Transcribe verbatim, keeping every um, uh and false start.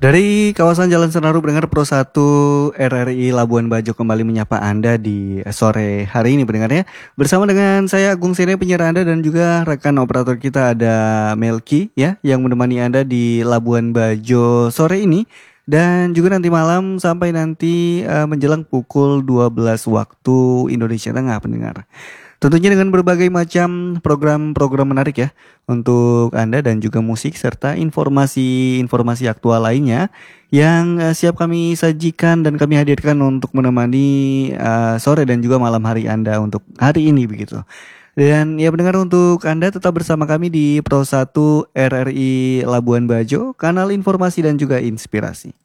Dari kawasan Jalan Senaru pendengar Pro satu R R I Labuan Bajo kembali menyapa Anda di sore hari ini pendengar ya. Bersama dengan saya Agung Sene penyiar Anda dan juga rekan operator kita ada Melki ya yang menemani Anda di Labuan Bajo sore ini. Dan juga nanti malam sampai nanti uh, menjelang pukul dua belas waktu Indonesia Tengah pendengar. Tentunya dengan berbagai macam program-program menarik ya untuk Anda dan juga musik serta informasi-informasi aktual lainnya yang uh, siap kami sajikan dan kami hadirkan untuk menemani uh, sore dan juga malam hari Anda untuk hari ini begitu. Dan ya pendengar untuk Anda tetap bersama kami di Pro satu R R I Labuan Bajo, kanal informasi dan juga inspirasi.